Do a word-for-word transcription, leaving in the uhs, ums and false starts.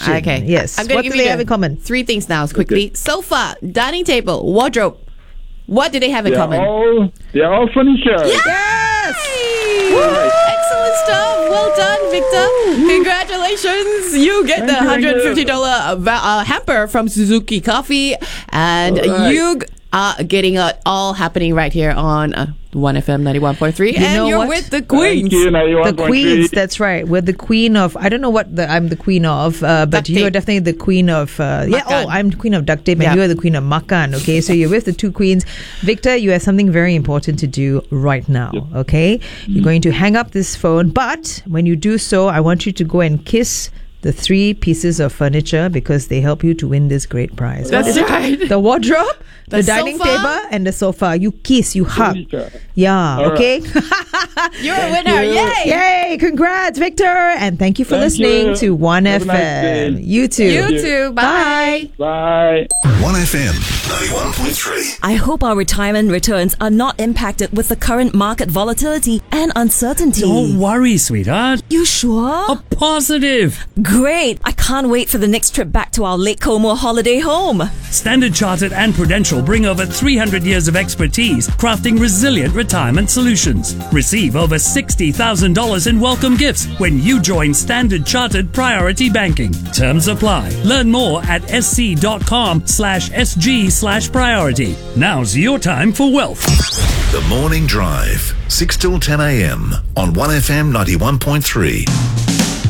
question. Okay. Yes. I'm gonna What give do you they the have in common? Three things now, quickly. Sofa, dining table, wardrobe. What do they have in They're common? all they're all furniture. Yes! Excellent stuff. Well done, Victor. Congratulations. You get Thank the you, one hundred fifty thank dollars va- uh, hamper from Suzuki Coffee. And All right. you are getting it all happening right here on uh, one F M ninety-one point three. You and know you're what? with the Queens. Thank you, The ninety-one point three. queens, that's right. We're the queen of, I don't know what the, I'm the queen of, uh, but Duct you are tape. definitely the queen of, uh, yeah, Makan. oh, I'm queen of duct tape and Yeah. you are the queen of makan, okay? So you're with the two queens. Victor, you have something very important to do right now, okay? You're going to hang up this phone, but when you do so, I want you to go and kiss the three pieces of furniture because they help you to win this great prize. What That's is it? right. The wardrobe, the, The dining sofa? table, and the sofa. You kiss, you hug. Furniture. Yeah, All okay? You're a winner. you. Yay! Yay! Congrats, Victor! And thank you for Thank listening you. to one Have a F nice M. day. You too. You you. too. Bye. Bye. one F M ninety-one point three. I hope our retirement returns are not impacted with the current market volatility and uncertainty. Don't worry, sweetheart. You sure? A positive. Great. I can't wait for the next trip back to our Lake Como holiday home. Standard Chartered and Prudential bring over three hundred years of expertise crafting resilient retirement solutions. Receive over sixty thousand dollars in welcome gifts when you join Standard Chartered Priority Banking. Terms apply. Learn more at sc.com slash sg slash priority. Now's your time for wealth. The Morning Drive, six till ten a.m. on one F M ninety-one point three.